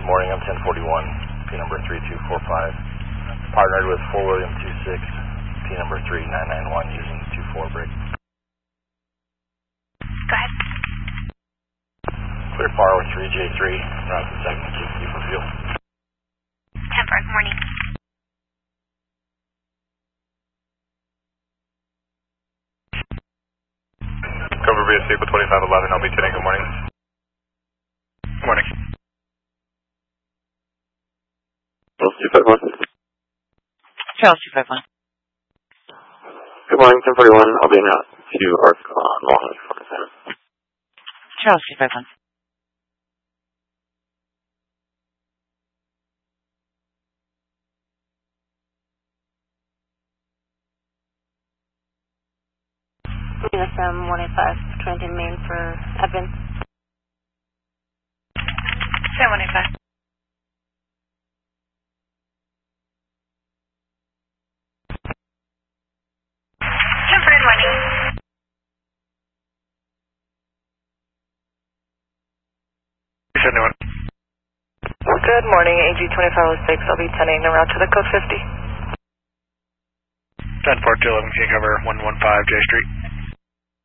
morning, I'm 1041, P number 3245. Partnered with 4 William 26, P number 3991 using 24 break. Go ahead. Clear par with 3J3, route to second, keep for fuel. 10-4, good morning. Cover BSC with 2511, I'll be 10, good morning. Good morning. Charles 251. Charles 251. Good morning, 1041. I'll be in route to ARC on Long for Center. Charles 251. USM 185, Trenton, Maine for Edvin. Sam 185. Tempered morning. Good morning, AG 2506. I'll be 10 en route to the code 50. 10-4 to 11, can you cover 115 J Street?